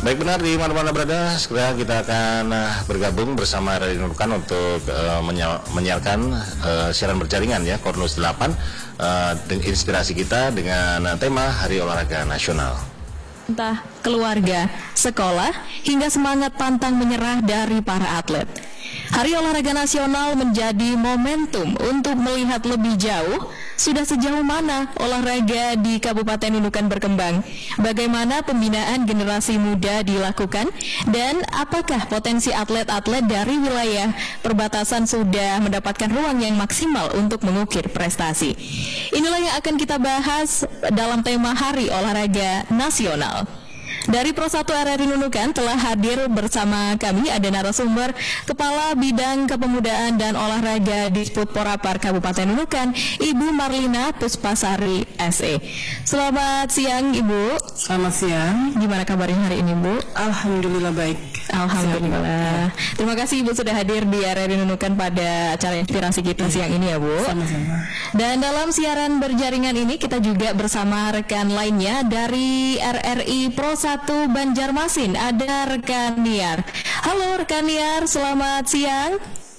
Baik, benar, di mana-mana berada, segera kita akan bergabung bersama Radio Nunukan untuk menyiarkan siaran berjaringan ya, Kornus 8, dengan inspirasi kita dengan tema Hari Olahraga Nasional. Entah keluarga, sekolah, hingga semangat pantang menyerah dari para atlet. Hari Olahraga Nasional menjadi momentum untuk melihat lebih jauh sudah sejauh mana olahraga di Kabupaten Nunukan berkembang, bagaimana pembinaan generasi muda dilakukan, dan apakah potensi atlet-atlet dari wilayah perbatasan sudah mendapatkan ruang yang maksimal untuk mengukir prestasi. Inilah yang akan kita bahas dalam tema Hari Olahraga Nasional. Dari Pro 1 RRI Nunukan telah hadir bersama kami ada narasumber Kepala Bidang Kepemudaan dan Olahraga Disput Porapar Kabupaten Nunukan, Ibu Marlina Puspasari SE. Selamat siang Ibu. Selamat siang. Gimana kabarnya hari ini Bu? Alhamdulillah baik. Alhamdulillah. Terima kasih Ibu sudah hadir di RRI Nunukan pada acara inspirasi kita siang ini ya Bu. Sama-sama. Dan dalam siaran berjaringan ini kita juga bersama rekan lainnya dari RRI Pro 1 Banjarmasin, ada rekan Niar. Halo rekan Niar, selamat siang.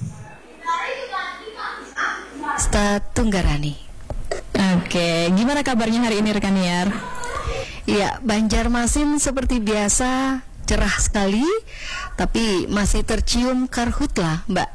Tunggarani. Oke, gimana kabarnya hari ini rekan Niar? Ya, Banjarmasin seperti biasa cerah sekali, tapi masih tercium karhutlah, Mbak.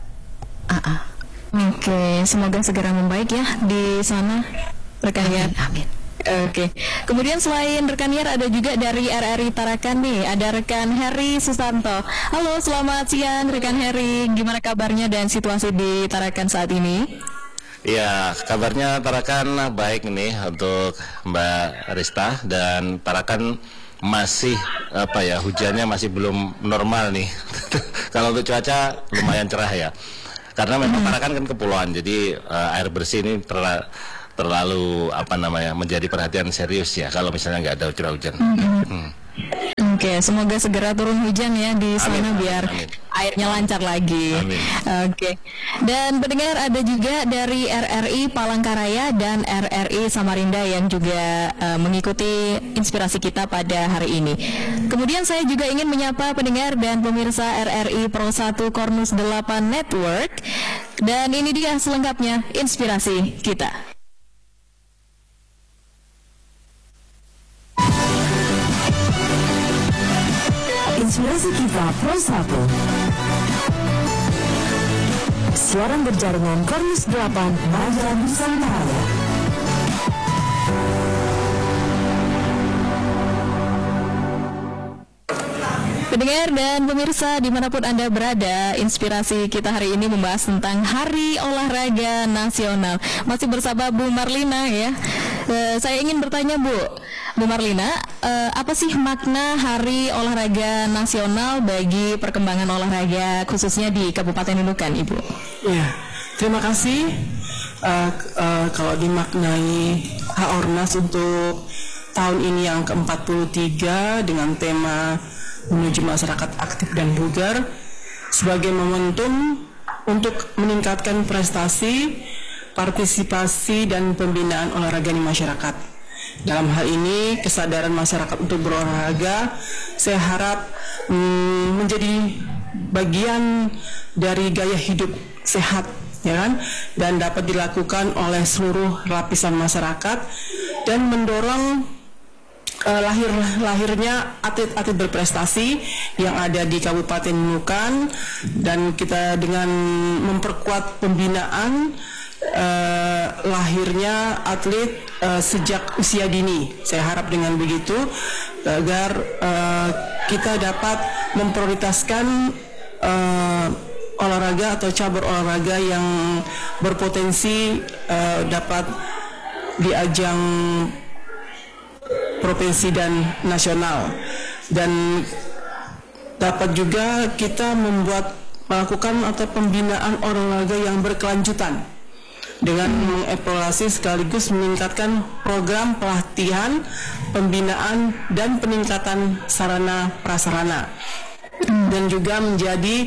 Oke, semoga segera membaik ya di sana, rekan Niar. Amin. Oke, kemudian selain rekan Niar ada juga dari RRI Tarakan nih, ada rekan Heri Susanto. Halo, selamat siang rekan Heri, gimana kabarnya dan situasi di Tarakan saat ini? Ya, kabarnya Tarakan baik nih untuk Mbak Rista, dan Tarakan masih hujannya masih belum normal nih. Kalau untuk cuaca lumayan cerah ya, karena memang Tarakan kan kepulauan, jadi air bersih ini terlalu menjadi perhatian serius ya kalau misalnya nggak ada curah hujan. Oke, semoga segera turun hujan ya di sana biar airnya lancar lagi. Oke. Dan pendengar ada juga dari RRI Palangkaraya dan RRI Samarinda yang juga mengikuti inspirasi kita pada hari ini. Kemudian saya juga ingin menyapa pendengar dan pemirsa RRI Pro 1 Kornus 8 Network. Dan ini dia selengkapnya inspirasi kita. Inspirasi kita Pro 1. Siaran berjaringan Kornus 8 Banjar Nusantara. Pendengar dan pemirsa dimanapun Anda berada, inspirasi kita hari ini membahas tentang Hari Olahraga Nasional. Masih bersama Bu Marlina ya. Saya ingin bertanya Bu Marlina, apa sih makna Hari Olahraga Nasional bagi perkembangan olahraga khususnya di Kabupaten Nunukan, Ibu? Ya, terima kasih. Kalau dimaknai Haornas untuk tahun ini yang ke-43 dengan tema menuju masyarakat aktif dan bugar sebagai momentum untuk meningkatkan prestasi, partisipasi dan pembinaan olahraga di masyarakat. Dalam hal ini kesadaran masyarakat untuk berolahraga saya harap menjadi bagian dari gaya hidup sehat, ya kan, dan dapat dilakukan oleh seluruh lapisan masyarakat dan mendorong lahirnya atlet-atlet berprestasi yang ada di Kabupaten Nunukan, dan kita dengan memperkuat pembinaan lahirnya atlet sejak usia dini. Saya harap dengan begitu agar kita dapat memprioritaskan olahraga atau cabur olahraga yang berpotensi dapat di ajang provinsi dan nasional, dan dapat juga kita melakukan atau pembinaan olahraga yang berkelanjutan dengan mengevaluasi sekaligus meningkatkan program pelatihan, pembinaan dan peningkatan sarana prasarana, dan juga menjadi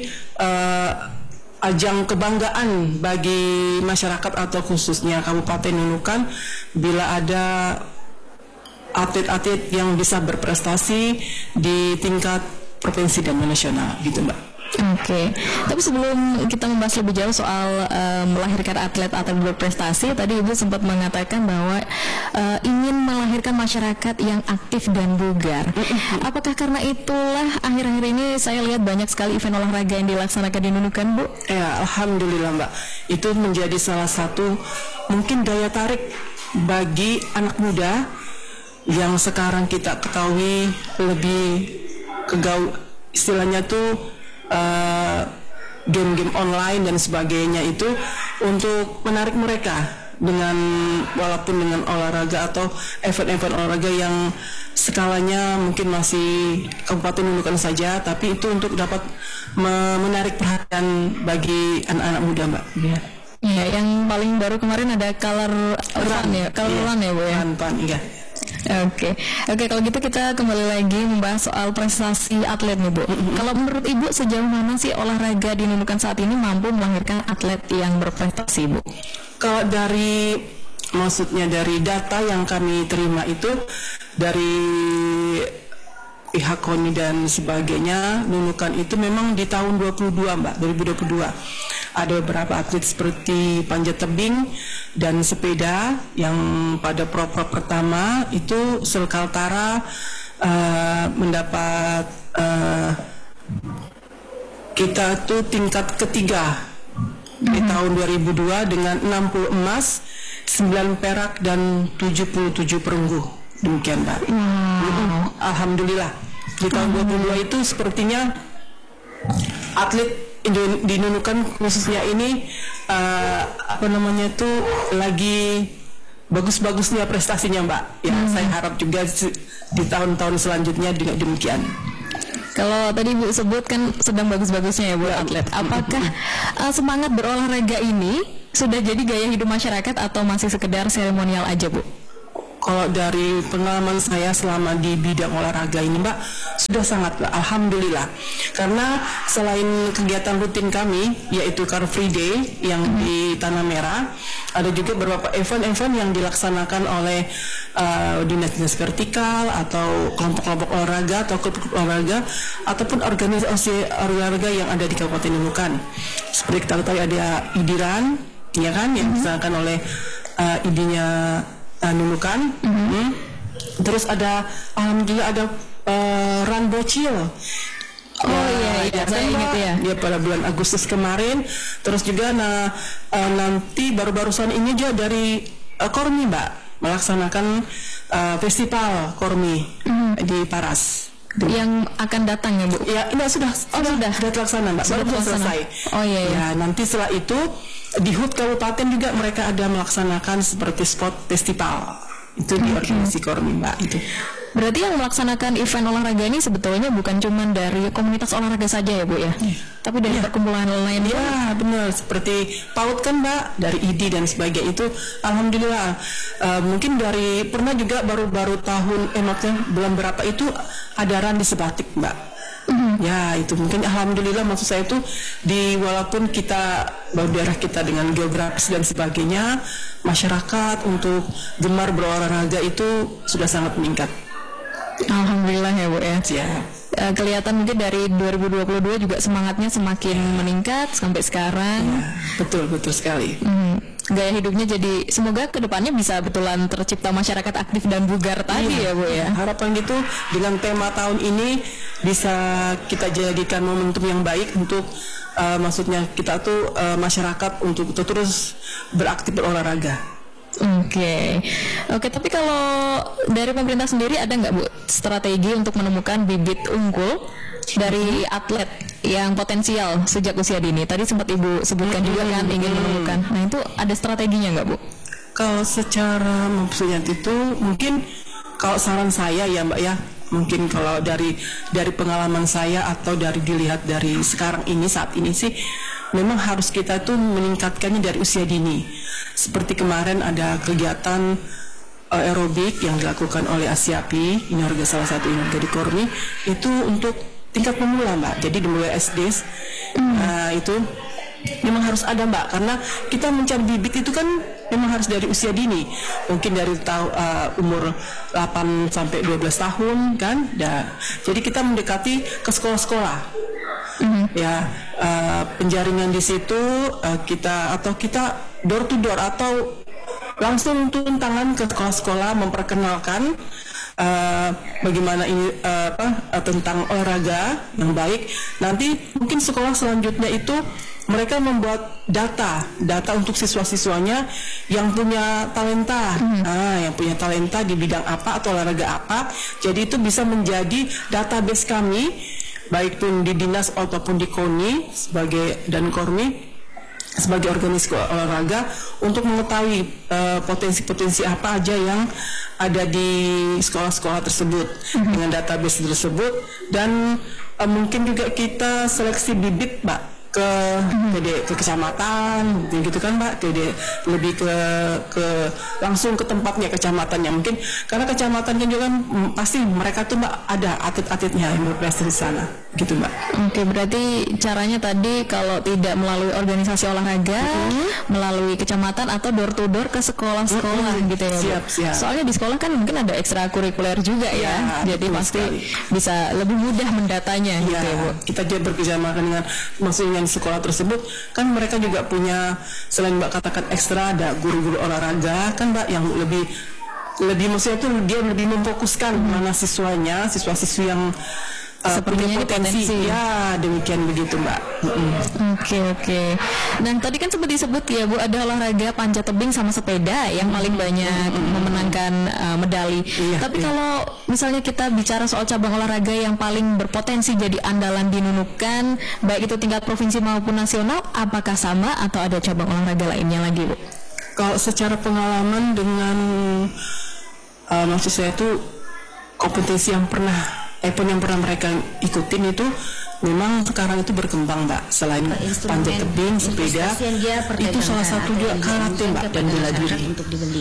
ajang kebanggaan bagi masyarakat atau khususnya Kabupaten Nunukan bila ada atlet-atlet yang bisa berprestasi di tingkat provinsi dan nasional gitu Mbak. Oke, tapi sebelum kita membahas lebih jauh soal melahirkan atlet-atlet berprestasi, tadi Ibu sempat mengatakan bahwa ingin melahirkan masyarakat yang aktif dan bugar. Apakah karena itulah akhir-akhir ini saya lihat banyak sekali event olahraga yang dilaksanakan di Nunukan, Bu? Ya, alhamdulillah Mbak. Itu menjadi salah satu mungkin daya tarik bagi anak muda yang sekarang kita ketahui lebih istilahnya tuh game-game online dan sebagainya itu untuk menarik mereka dengan walaupun dengan olahraga atau event-event olahraga yang skalanya mungkin masih Kabupaten Nunukan saja, tapi itu untuk dapat menarik perhatian bagi anak-anak muda Mbak. Ya. Ya, yang paling baru kemarin ada color run ya, Bu ya. Iya. Oke, kalau gitu kita kembali lagi membahas soal prestasi atlet nih Bu. Kalau menurut Ibu sejauh mana sih olahraga di Nunukan saat ini mampu melahirkan atlet yang berprestasi, Bu? Kalau maksudnya dari data yang kami terima itu dari pihak KONI dan sebagainya, Nunukan itu memang di tahun 2022 ada beberapa atlet seperti panjat tebing dan sepeda yang pada prop pertama itu Sulkaltara mendapat kita tuh tingkat ketiga di tahun 2002 dengan 60 emas, 9 perak dan 77 perunggu. Demikian Mbak. Alhamdulillah di tahun 2022 itu sepertinya atlet di Nunukan khususnya ini lagi bagus-bagusnya prestasinya Mbak. Ya, saya harap juga di tahun-tahun selanjutnya dengan demikian. Kalau tadi Bu sebutkan sedang bagus-bagusnya ya Bu atlet. Apakah semangat berolahraga ini sudah jadi gaya hidup masyarakat atau masih sekedar seremonial aja Bu? Kalau dari pengalaman saya selama di bidang olahraga ini Mbak, sudah sangat alhamdulillah. Karena selain kegiatan rutin kami, yaitu Car Free Day yang di Tanah Merah, ada juga beberapa event-event yang dilaksanakan oleh dinas-dinas vertikal atau kelompok-kelompok olahraga atau klub-klub olahraga ataupun organisasi olahraga yang ada di Kabupaten Nunukan. Seperti kita tahu ada IDIRAN, ya kan, yang dilaksanakan oleh ID-nya Nunukan. Terus ada alhamdulillah ada Run Bocil. Saya ingat ya. Dia pada bulan Agustus kemarin. Terus juga nanti baru-barusan ini juga dari Kormi Mbak melaksanakan festival Kormi di Paras. Yang akan datang ya Bu? Ya, ini sudah terlaksana Mbak. Baru selesai. Ya, nanti setelah itu di HUT Kabupaten juga mereka ada melaksanakan seperti sport festival. Itu di organisasi Kormi Mbak itu. Berarti yang melaksanakan event olahraga ini sebetulnya bukan cuma dari komunitas olahraga saja ya Bu ya? Tapi dari perkumpulan lain. Ya benar, seperti PAUD kan Mbak, dari ID dan sebagainya itu alhamdulillah. Mungkin pernah juga baru tahun maksudnya bulan berapa itu ada Run di Sebatik Mbak. Ya itu mungkin alhamdulillah, maksud saya itu walaupun kita daerah kita dengan geografis dan sebagainya, masyarakat untuk gemar berolahraga itu sudah sangat meningkat. Alhamdulillah ya Bu ya. Kelihatan mungkin dari 2022 juga semangatnya semakin meningkat sampai sekarang. Betul sekali. Gaya hidupnya jadi semoga kedepannya bisa betulan tercipta masyarakat aktif dan bugar tadi ya Bu ya. Harapan gitu dengan tema tahun ini bisa kita jadikan momentum yang baik untuk maksudnya kita tuh masyarakat untuk terus beraktif berolahraga. Oke, tapi kalau dari pemerintah sendiri ada nggak Bu strategi untuk menemukan bibit unggul dari atlet yang potensial sejak usia dini? Tadi sempat Ibu sebutkan juga kan ingin menemukan. Nah itu ada strateginya nggak Bu? Kalau secara maksudnya itu mungkin kalau saran saya ya Mbak ya, mungkin kalau dari pengalaman saya atau dilihat dari sekarang ini saat ini sih memang harus kita tuh meningkatkannya dari usia dini. Seperti kemarin ada kegiatan aerobik yang dilakukan oleh ASIAPI, salah satu inorga di Kormi, itu untuk tingkat pemula Mbak. Jadi dimulai SD itu memang harus ada Mbak, karena kita mencari bibit itu kan memang harus dari usia dini, mungkin dari umur 8 sampai 12 tahun kan. Jadi kita mendekati ke sekolah-sekolah. Ya, penjaringan di situ kita door to door atau langsung turun tangan ke sekolah-sekolah memperkenalkan bagaimana ini tentang olahraga yang baik. Nanti mungkin sekolah selanjutnya itu mereka membuat data untuk siswa-siswanya yang punya talenta, yang punya talenta di bidang apa atau olahraga apa. Jadi itu bisa menjadi database kami, baik pun di dinas ataupun di KONI dan Kormi sebagai organisasi olahraga, untuk mengetahui potensi-potensi apa aja yang ada di sekolah-sekolah tersebut dengan database tersebut. Dan mungkin juga kita seleksi bibit Mbak ke kecamatan gitu kan Mbak, lebih ke langsung ke tempatnya kecamatannya, mungkin karena kecamatannya juga pasti mereka tuh Mbak ada atlet-atletnya yang berprestasi di sana gitu Mbak. Oke, berarti caranya tadi kalau tidak melalui organisasi olahraga, melalui kecamatan atau door to door ke sekolah-sekolah gitu ya Bu. Siap. Soalnya di sekolah kan mungkin ada ekstrakurikuler juga ya, jadi pasti sekali. bisa lebih mudah mendatanya gitu ya Bu. Kita juga bekerjasama dengan maksudnya di sekolah tersebut kan, mereka juga punya selain Mbak katakan ekstra, ada guru-guru olahraga kan Mbak, yang lebih maksudnya itu dia lebih memfokuskan mana siswa-siswi yang sepertinya punya potensi. Ya, demikian begitu Mbak. Oke. Dan tadi kan sempat disebut ya Bu, ada olahraga panjat tebing sama sepeda yang paling banyak memenangkan medali. Tapi kalau misalnya kita bicara soal cabang olahraga yang paling berpotensi jadi andalan di Nunukan, baik itu tingkat provinsi maupun nasional, apakah sama atau ada cabang olahraga lainnya lagi Bu? Kalau secara pengalaman dengan maksud saya itu kompetisi yang pernah mereka ikutin itu memang sekarang itu berkembang Mbak. Selain panjat tebing, sepeda, itu salah satu juga karate Mbak dan bela diri. Untuk dibeli.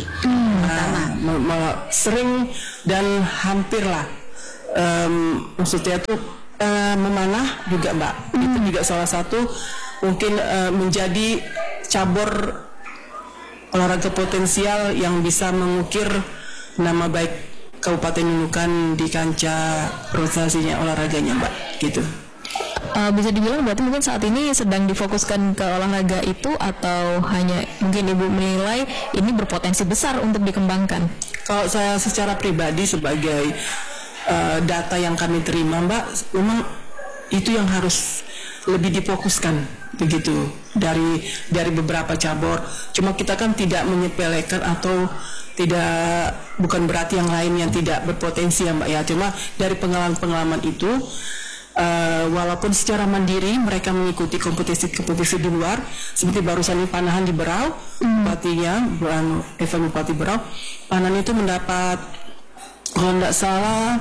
Sering dan hampir lah. Maksudnya itu memanah juga Mbak. Itu juga salah satu mungkin menjadi cabur olahraga potensial yang bisa mengukir nama baik Kabupaten Nunukan di kancah prestasinya olahraganya Mbak gitu. Bisa dibilang berarti mungkin saat ini sedang difokuskan ke olahraga itu, atau hanya mungkin Ibu menilai ini berpotensi besar untuk dikembangkan? Kalau saya secara pribadi sebagai data yang kami terima Mbak, memang itu yang harus lebih difokuskan begitu dari beberapa cabur. Cuma kita kan tidak menyepelekan atau bukan berarti yang lain yang tidak berpotensi ya Mbak ya. Cuma dari pengalaman itu walaupun secara mandiri mereka mengikuti kompetisi di luar, seperti barusan ini Panahan di Berau, bupatinya Evan Bupati Berau, Panahan itu mendapat kalau tidak salah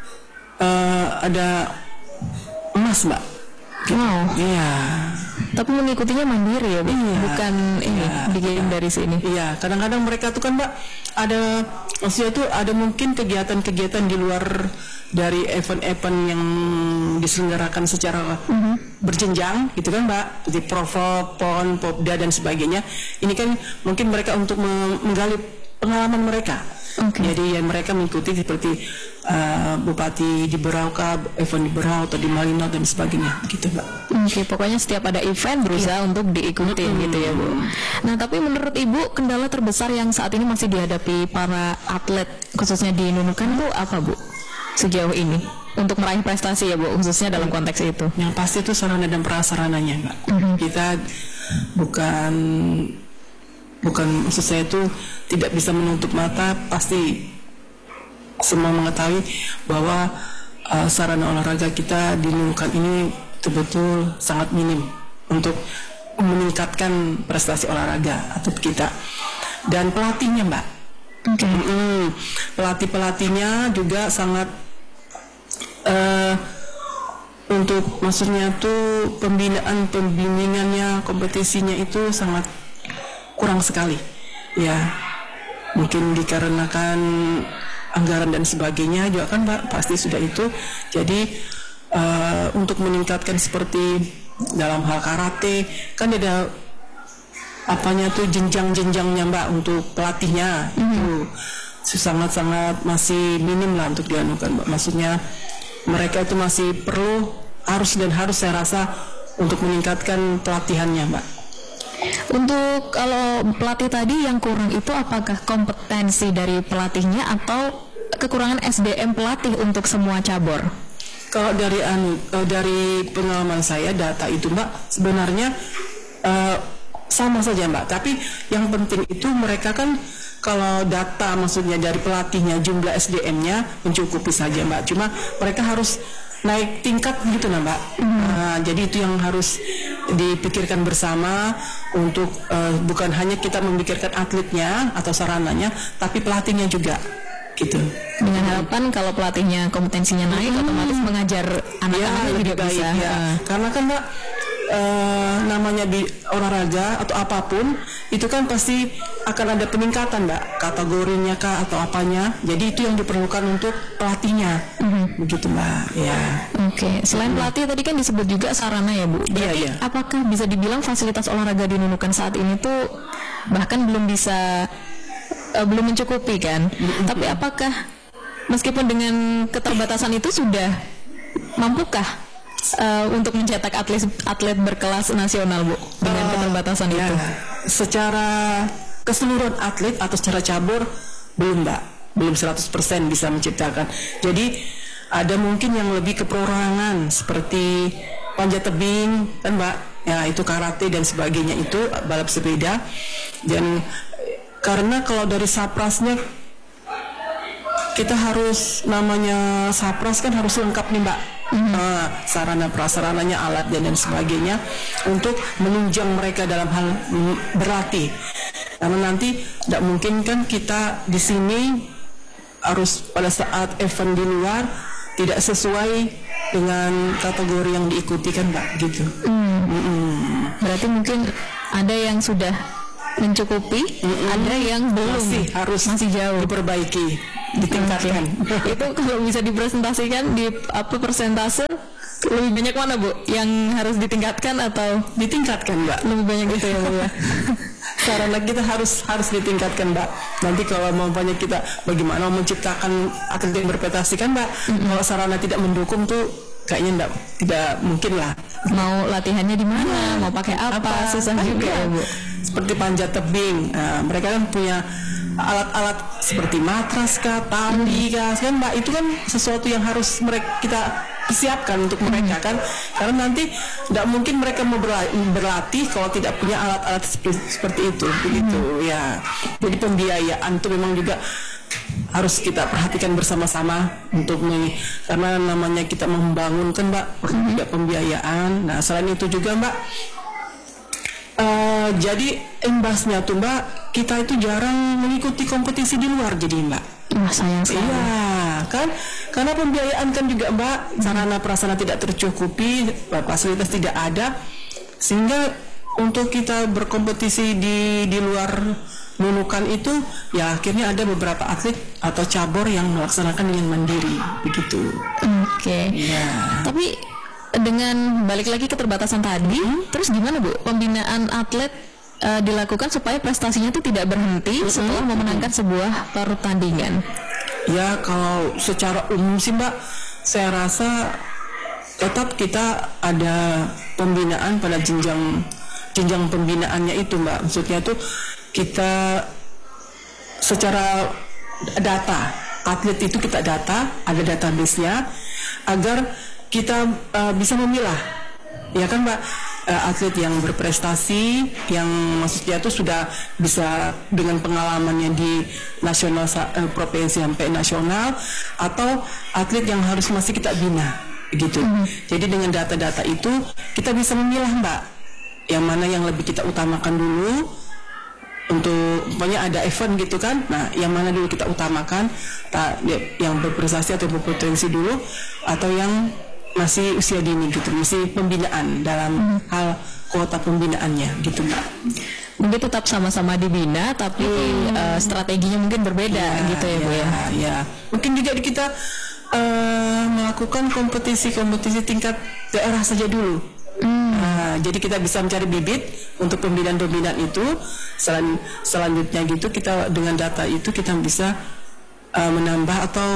ada emas Mbak. Wow. Iya. Tapi mengikutinya mandiri ya Bu? Bukan dikirim dari sini. Iya, kadang-kadang mereka tuh kan Mbak maksudnya tuh ada mungkin kegiatan-kegiatan di luar dari event-event yang diselenggarakan secara berjenjang gitu kan Mbak, di Provok, PON, Popda dan sebagainya. Ini kan mungkin mereka untuk menggali pengalaman mereka. Jadi ya mereka mengikuti seperti Bupati di Berau, event di Berau atau di Malino dan sebagainya gitu Mbak. Pokoknya setiap ada event berusaha untuk diikuti gitu ya Bu. Nah, tapi menurut Ibu kendala terbesar yang saat ini masih dihadapi para atlet khususnya di Nunukan itu apa Bu sejauh ini untuk meraih prestasi ya Bu, khususnya dalam konteks itu? Yang pasti itu sarana dan prasarananya Mbak. Kita bukan maksud saya itu tidak bisa menutup mata, pasti semua mengetahui bahwa sarana olahraga kita di Nunukan ini betul-betul sangat minim untuk meningkatkan prestasi olahraga atlet kita. Dan pelatihnya Mbak, pelatihnya juga sangat untuk maksudnya tuh pembimbingannya, kompetisinya itu sangat kurang sekali ya, mungkin dikarenakan anggaran dan sebagainya juga kan Mbak, pasti sudah itu. Jadi untuk meningkatkan seperti dalam hal karate kan ada apanya tuh jenjang-jenjangnya Mbak untuk pelatihnya itu sangat-sangat masih minim lah untuk dianukan Mbak. Maksudnya mereka itu masih harus saya rasa untuk meningkatkan pelatihannya Mbak. Untuk kalau pelatih tadi yang kurang itu apakah kompetensi dari pelatihnya atau kekurangan SDM pelatih untuk semua cabur? Kalau dari pengalaman saya data itu Mbak sebenarnya sama saja Mbak. Tapi yang penting itu mereka kan kalau data maksudnya dari pelatihnya jumlah SDM-nya mencukupi saja Mbak. Cuma mereka harus naik tingkat gitu nah Mbak. Jadi itu yang harus dipikirkan bersama untuk bukan hanya kita memikirkan atletnya atau sarananya, tapi pelatihnya juga. Gitu. Dengan harapan kalau pelatihnya kompetensinya naik, otomatis mengajar anak-anak lebih juga baik, bisa. Ya. Karena kan Mbak namanya di olahraga atau apapun itu kan pasti akan ada peningkatan Mbak, kategorinya kah atau apanya. Jadi itu yang diperlukan untuk pelatihnya. Begitu Mbak. Ya. Oke. Selain pelatih tadi kan disebut juga sarana ya Bu. Berarti apakah bisa dibilang fasilitas olahraga di Nunukan saat ini tuh bahkan belum mencukupi kan? Tapi apakah meskipun dengan keterbatasan itu sudah mampukah untuk mencetak atlet berkelas nasional Bu dengan keterbatasan itu? Secara keseluruhan atlet atau secara cabur belum Mbak, belum 100% bisa menciptakan. Jadi ada mungkin yang lebih ke perorangan seperti panjat tebing kan Mbak, ya itu karate dan sebagainya, itu balap sepeda. Dan karena kalau dari saprasnya kita harus namanya sapras kan harus lengkap nih Mbak. Sarana prasarananya, alat dan sebagainya untuk menunjang mereka dalam hal berlatih. Karena nanti tidak mungkin kan kita di sini harus pada saat event di luar tidak sesuai dengan kategori yang diikuti kan Mbak gitu. Berarti mungkin ada yang sudah mencukupi, ada yang belum, masih jauh diperbaiki, ditingkatkan. Itu kalau bisa dipresentasikan di apa persentase lebih banyak mana Bu? Yang harus ditingkatkan atau ditingkatkan Mbak? Lebih banyak gitu ya Bu ya. Sarana kita harus ditingkatkan Mbak. Nanti kalau mau banyak kita bagaimana menciptakan atlet yang berprestasi kan Mbak. Kalau sarana tidak mendukung tuh kayaknya tidak mungkin lah. Mau latihannya di mana? Mau pakai apa? Susah juga ya Bu. Seperti panjat tebing, mereka kan punya alat-alat seperti matras kah, tali kah, kan Mbak, itu kan sesuatu yang harus kita siapkan untuk mereka kan, karena nanti tidak mungkin mereka mau berlatih kalau tidak punya alat-alat seperti itu, begitu ya. Jadi pembiayaan itu memang juga harus kita perhatikan bersama-sama untuk karena namanya kita membangun kan Mbak, perlu juga pembiayaan. Nah selain itu juga Mbak, jadi imbasnya tuh Mbak, kita itu jarang mengikuti kompetisi di luar jadi Mbak. Sayang sekali. Iya kan, karena pembiayaan kan juga Mbak, sarana prasarana tidak tercukupi, fasilitas tidak ada, sehingga untuk kita berkompetisi di luar Nunukan itu ya akhirnya ada beberapa atlet atau cabur yang melaksanakan dengan mandiri begitu. Oke. Ya. Tapi dengan balik lagi keterbatasan tadi, terus gimana Bu pembinaan atlet dilakukan supaya prestasinya itu tidak berhenti setelah memenangkan sebuah pertandingan? Ya kalau secara umum sih Mbak, saya rasa tetap kita ada pembinaan pada jenjang pembinaannya itu Mbak. Maksudnya tuh kita secara data atlet itu kita data, ada database-nya agar kita bisa memilah, ya kan Mbak, atlet yang berprestasi, yang maksudnya itu sudah bisa dengan pengalamannya di nasional, provinsi sampai nasional, atau atlet yang harus masih kita bina, gitu. Jadi dengan data-data itu kita bisa memilah Mbak, yang mana yang lebih kita utamakan dulu. Untuk pokoknya ada event gitu kan, nah yang mana dulu kita utamakan, yang berprestasi atau berpotensi dulu, atau yang masih usia dini gitu, masih pembinaan dalam hal kuota pembinaannya gitu Mbak. Mungkin tetap sama-sama dibina, tapi strateginya mungkin berbeda gitu ya Bu ya. Ya, mungkin juga kita melakukan kompetisi tingkat daerah saja dulu. Nah, jadi kita bisa mencari bibit untuk pembinaan-pembinaan itu. Selanjutnya gitu kita dengan data itu kita bisa menambah atau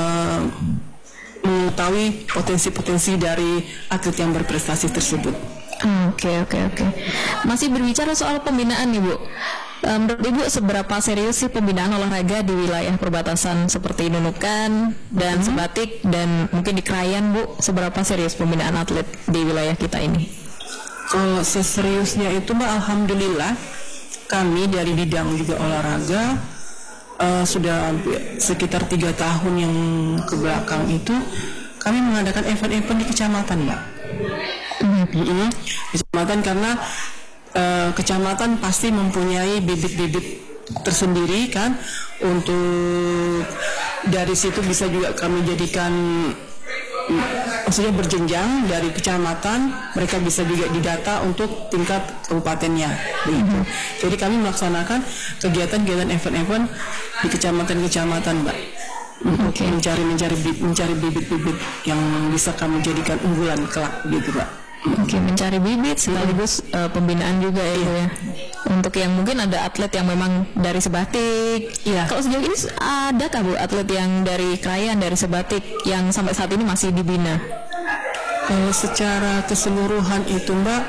mengetahui potensi-potensi dari atlet yang berprestasi tersebut. Oke. Masih berbicara soal pembinaan nih Bu. Menurut Ibu seberapa serius sih pembinaan olahraga di wilayah perbatasan seperti Nunukan dan Sebatik dan mungkin di Krayan Bu? Seberapa serius pembinaan atlet di wilayah kita ini? Kalau seseriusnya itu Mbak, alhamdulillah kami dari bidang juga olahraga sudah sekitar 3 tahun yang kebelakang itu kami mengadakan event-event di kecamatan Mbak. Kecamatan karena kecamatan pasti mempunyai bibit-bibit tersendiri kan, untuk dari situ bisa juga kami jadikan maksudnya berjenjang dari kecamatan, mereka bisa juga didata untuk tingkat kabupatennya begitu. Jadi kami melaksanakan kegiatan-kegiatan event-event di kecamatan-kecamatan Mbak, untuk mencari bibit-bibit yang bisa kami jadikan unggulan kelak gitu Mbak. Oke, mencari bibit sekaligus pembinaan juga ya Bu ya. Untuk yang mungkin ada atlet yang memang dari Sebatik. Iya. Kalau sejauh ini adakah Bu atlet yang dari Krayan, dari Sebatik yang sampai saat ini masih dibina? Kalau secara keseluruhan itu Mbak,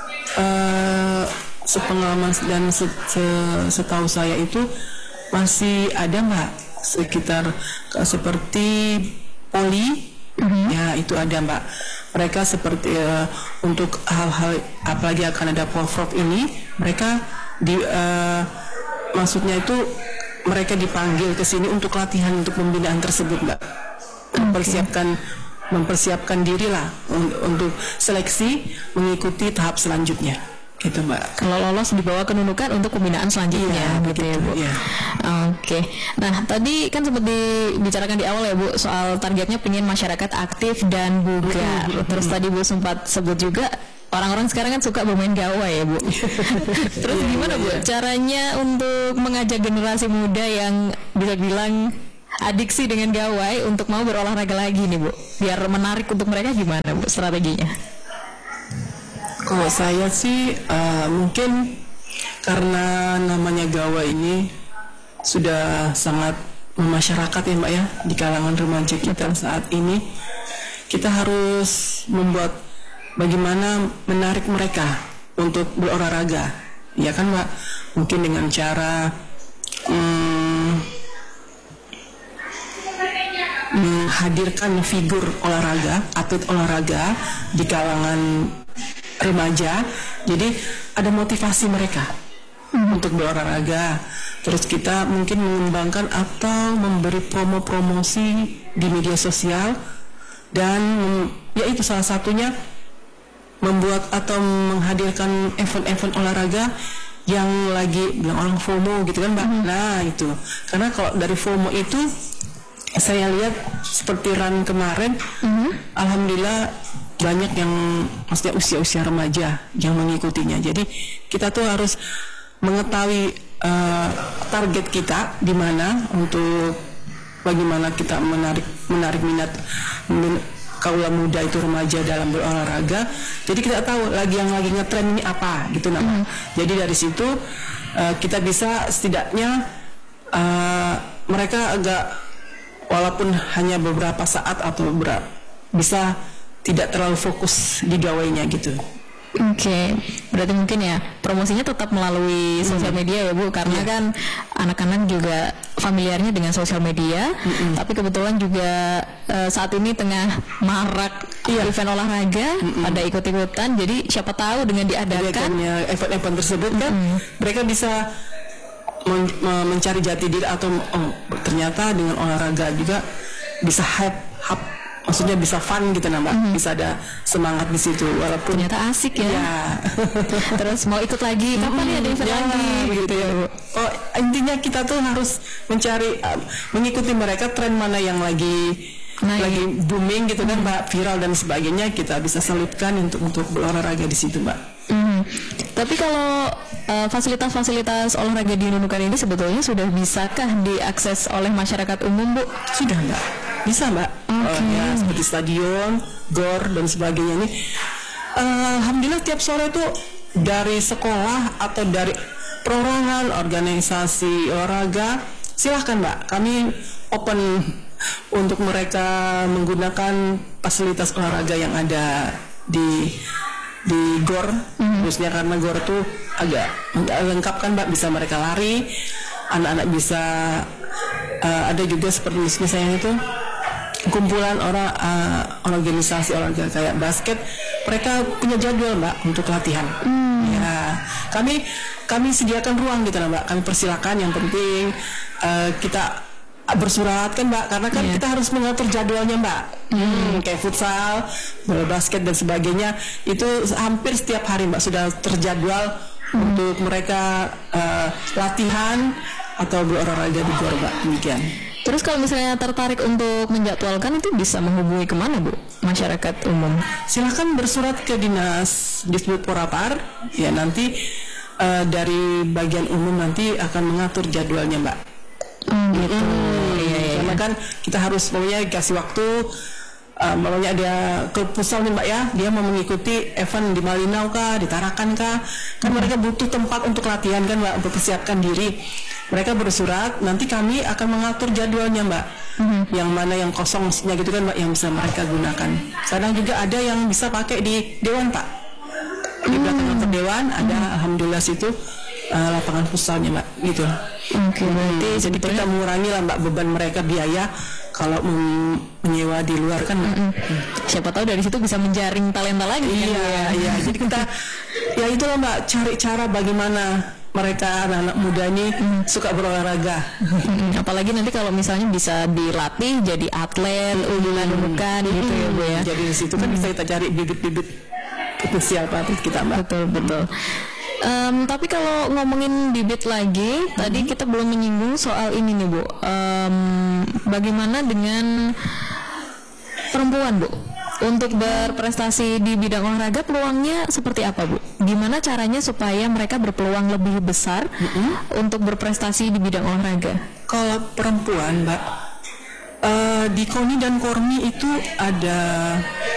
sepengalaman dan setahu saya itu masih ada Mbak, sekitar seperti poli. Ya itu ada Mbak. Mereka seperti untuk hal-hal apalagi akan ada Polprov ini, mereka maksudnya itu mereka dipanggil ke sini untuk latihan untuk pembinaan tersebut Mbak. Mempersiapkan diri lah untuk seleksi mengikuti tahap selanjutnya. Gitu Mbak. Kalau lolos dibawa ke Nunukan untuk pembinaan selanjutnya, gitu ya Bu. Iya. Oke. Nah tadi kan sempat dibicarakan di awal ya Bu soal targetnya pengen masyarakat aktif dan bugar. Terus tadi Bu sempat sebut juga orang-orang sekarang kan suka bermain gawai ya Bu. Terus gimana Bu caranya untuk mengajak generasi muda yang bisa bilang adiksi dengan gawai untuk mau berolahraga lagi nih Bu? Biar menarik untuk mereka gimana Bu strateginya? Kalau saya sih mungkin karena namanya gawai ini sudah sangat memasyarakat ya Mbak ya, di kalangan remaja kita saat ini, kita harus membuat bagaimana menarik mereka untuk berolahraga, ya kan Mbak? Mungkin dengan cara menghadirkan figur olahraga, atlet olahraga di kalangan remaja, jadi ada motivasi mereka untuk berolahraga. Terus kita mungkin mengembangkan atau memberi promosi di media sosial, dan ya itu salah satunya membuat atau menghadirkan event-event olahraga yang lagi bilang orang FOMO gitu kan Mbak. Nah itu karena kalau dari FOMO itu saya lihat seperti run kemarin, alhamdulillah banyak yang maksudnya usia-usia remaja yang mengikutinya. Jadi kita tuh harus mengetahui target kita di mana, untuk bagaimana kita menarik minat kaula muda itu, remaja dalam berolahraga. Jadi kita tahu yang lagi ngetren ini apa gitu namanya. Jadi dari situ kita bisa setidaknya mereka agak walaupun hanya beberapa saat atau bisa tidak terlalu fokus di gawainya gitu. Oke, berarti mungkin ya promosinya tetap melalui sosial media ya Bu, karena kan anak-anak juga familiarnya dengan sosial media. Tapi kebetulan juga saat ini tengah marak event olahraga, pada ikut-ikutan. Jadi siapa tahu dengan diadakan event-event tersebut kan mereka bisa mencari jati diri, atau ternyata dengan olahraga juga bisa maksudnya bisa fun gitu Mbak, bisa ada semangat di situ walaupun ternyata asik ya. Terus mau ikut lagi, kapan nih ada event lagi gitu ya Bu. Intinya kita tuh harus mencari mengikuti mereka, tren mana yang lagi booming gitu kan Mbak, viral dan sebagainya, kita bisa selipkan untuk berolahraga di situ Mbak. Tapi kalau fasilitas-fasilitas olahraga di Nunukan ini sebetulnya sudah bisakah diakses oleh masyarakat umum Bu? Sudah Mbak, bisa Mbak. Ya, seperti stadion, gor dan sebagainya ini Alhamdulillah tiap sore itu dari sekolah atau dari perorangan, organisasi olahraga, silahkan Mbak, kami open untuk mereka menggunakan fasilitas olahraga yang ada di GOR, khususnya karena GOR itu agak lengkap kan Mbak, bisa mereka lari, anak-anak bisa ada juga seperti misalnya itu kumpulan orang organisasi olahraga kayak basket, mereka punya jadwal Mbak untuk latihan. Ya, kami sediakan ruang gitu lah Mbak, kami persilakan, yang penting kita bersurat kan Mbak, karena kan kita harus mengatur jadwalnya Mbak. Kayak futsal, bola basket dan sebagainya itu hampir setiap hari Mbak sudah terjadwal untuk mereka latihan atau berolahraga di GOR Mbak, demikian. Terus kalau misalnya tertarik untuk menjadwalkan itu bisa menghubungi kemana Bu? Masyarakat umum? Silahkan bersurat ke Dinas Disbud Porapar, ya nanti dari bagian umum nanti akan mengatur jadwalnya Mbak. Gitu. Karena kan kita harus maunya kasih waktu, maunya ada klub futsal nih Mbak ya, dia mau mengikuti event di Malinau kah, di Tarakan kah, kan mereka butuh tempat untuk latihan kan Mbak, untuk persiapkan diri. Mereka bersurat, nanti kami akan mengatur jadwalnya Mbak, yang mana yang kosongnya gitu kan Mbak, yang bisa mereka gunakan. Kadang juga ada yang bisa pakai di Dewan Pak, di belakang kantor Dewan ada alhamdulillah situ lapangan futsalnya Mbak, gitu. Oke, berarti Jadi kita mengurangi lah Mbak beban mereka biaya kalau menyewa di luar kan Mbak. Siapa tahu dari situ bisa menjaring talenta lagi kan? Iya. Jadi kita ya itulah Mbak, cari cara bagaimana mereka anak-anak muda ini suka berolahraga. Apalagi nanti kalau misalnya bisa dilatih jadi atlet, ulukan gitu ya Bu ya. Jadi di situ kan bisa kita cari bibit-bibit potensial atlet kita Mbak. Betul. Tapi kalau ngomongin bibit lagi, tadi kita belum menyinggung soal ini nih Bu. Bagaimana dengan perempuan Bu? Untuk berprestasi di bidang olahraga peluangnya seperti apa Bu? Gimana caranya supaya mereka berpeluang lebih besar untuk berprestasi di bidang olahraga? Kalau perempuan Mbak, di KONI dan KORMI itu ada